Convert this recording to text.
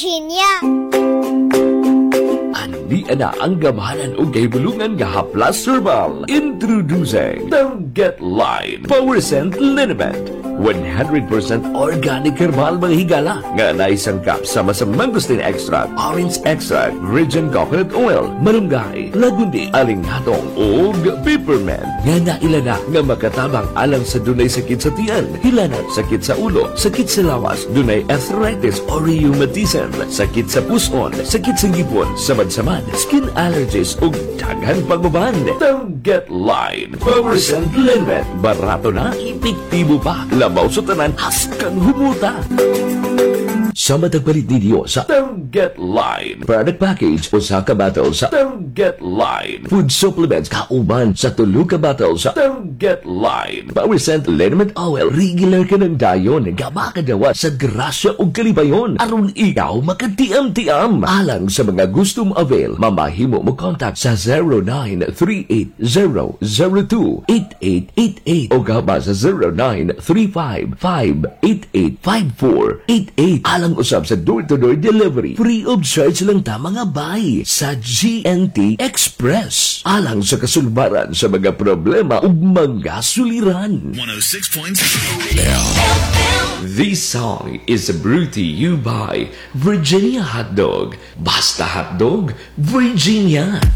Virginia. Ani ana ang gamahanan o gahibulungan nga haplas herbal. Introducing Target Line Power Scent Liniment. 100% organic herbal mga higala nga naisangkap sama sa mangosteen extract, orange extract, virgin coconut oil, malunggay, lagundi, alinghatong ug peppermint nga nailana nga makatabang alang sa dunay sakit sa tiyan, hilanat, sakit sa ulo, sakit sa lawas, dunay arthritis or rheumatism, sakit sa puson, sakit sa ngipon, samad-samad, skin allergies ug daghan pagbaban. Target Line Power Scent Liniment. Barato na, epektibo pa. Labaw sa tanan, haskang humuta. Sa matagpalit ninyo sa Target Line product package o sa kabatal sa Target Line food supplements kauban sa tulo ka batal sa Target Line Power Scent Liniment Oil. Regular ka ng dayon nga makadawa sa grasya o kalibayon aron ikaw makatiam-tiam. Alang sa mga gustong avail, mamahimo mo contact sa 0938-002-8888 o gaba sa 0935-588-5488. Alang usab sa door-to-door delivery. Free of charge lang ta mga bay sa GNT Express. Alang sa kasulbaran sa mga problema ug mga suliran. 106.7 This song is brought to you by Virginia Hotdog. Basta Hotdog, Virginia.